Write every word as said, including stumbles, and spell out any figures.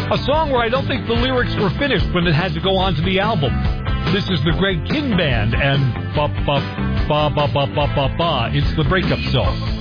A song where I don't think the lyrics were finished when it had to go on to the album. This is the Greg King Band and ba ba ba ba ba ba ba ba. It's the breakup song.